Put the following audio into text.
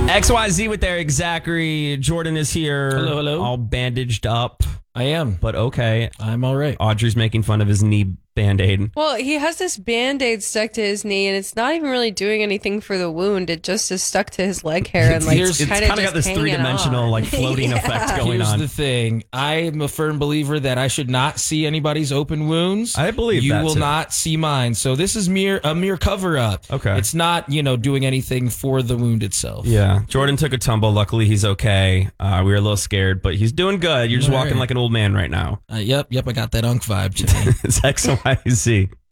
XYZ with Eric Zachary. Jordan is here. Hello, hello. All bandaged up. I am. But okay. I'm all right. Audrey's making fun of his knee Band-Aid. Well, he has this Band-Aid stuck to his knee, and it's not even really doing anything for the wound. It just is stuck to his leg hair, and like It's kind of got this three-dimensional like floating effect going Here's on. the thing. I am a firm believer that I should not see anybody's open wounds. I believe you that will too. not see mine. So this is a mere cover-up. Okay. It's not, doing anything for the wound itself. Yeah. Jordan took a tumble. Luckily, he's okay. We were a little scared, but he's doing good. You're just All walking right. like an old man right now. Yep. I got that unk vibe today. It's XYZ.